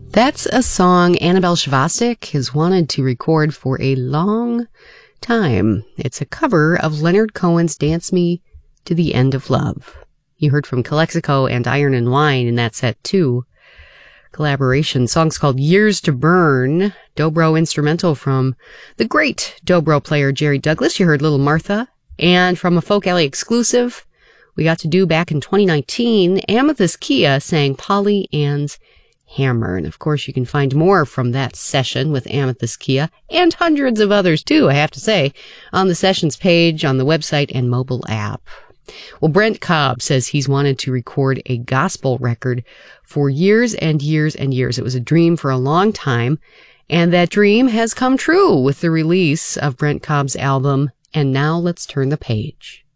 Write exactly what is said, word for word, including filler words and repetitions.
That's a song Annabelle Shvostak has wanted to record for a long time. It's a cover of Leonard Cohen's Dance Me to the End of Love. You heard from Calexico and Iron and Wine in that set too. Collaboration. Song's called Years to Burn. Dobro instrumental from the great Dobro player Jerry Douglas. You heard Little Martha. And from a Folk Alley exclusive we got to do back in twenty nineteen, Amethyst Kia sang Polly Ann's Hammer. And of course you can find more from that session with Amethyst Kia and hundreds of others too, I have to say, on the sessions page on the website and mobile app. Well, Brent Cobb says he's wanted to record a gospel record for years and years and years. It was a dream for a long time, and that dream has come true with the release of Brent Cobb's album, And Now Let's Turn the Page.